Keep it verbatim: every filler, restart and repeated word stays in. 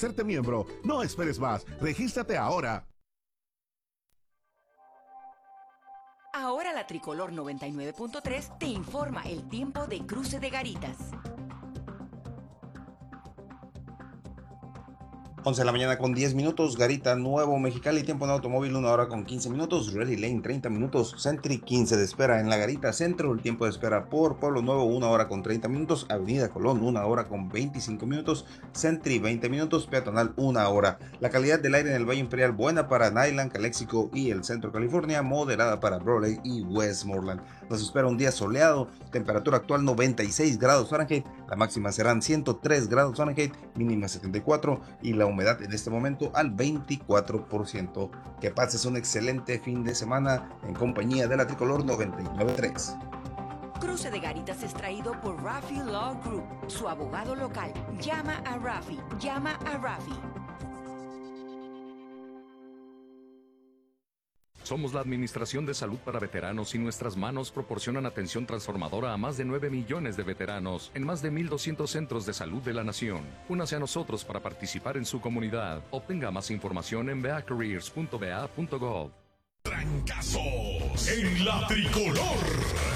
hacerte miembro. No esperes más. Regístrate ahora. Ahora la Tricolor noventa y nueve punto tres te informa el tiempo de Cruce de Garitas. once de la mañana con diez minutos, Garita, Nuevo Mexicali, tiempo en automóvil, una hora con quince minutos, Ready Lane, treinta minutos, Sentry, quince de espera en la Garita Centro, el tiempo de espera por Pueblo Nuevo, una hora con treinta minutos, Avenida Colón, una hora con veinticinco minutos, Sentry, veinte minutos, Peatonal, una hora. La calidad del aire en el Valle Imperial, buena para Nyland, Calexico y el Centro California, moderada para Brawley y Westmoreland. Nos espera un día soleado, temperatura actual noventa y seis grados Fahrenheit, la máxima serán ciento tres grados Fahrenheit, mínima setenta y cuatro y la humedad en este momento al veinticuatro por ciento. Que pases un excelente fin de semana en compañía de la Tricolor noventa y nueve punto tres. Cruce de Garitas es traído por Rafi Law Group, su abogado local. Llama a Rafi, llama a Rafi. Somos la Administración de Salud para Veteranos y nuestras manos proporcionan atención transformadora a más de nueve millones de veteranos en más de mil doscientos centros de salud de la nación. Únase a nosotros para participar en su comunidad. Obtenga más información en v a careers punto v a punto gov. Trancazos en la Tricolor.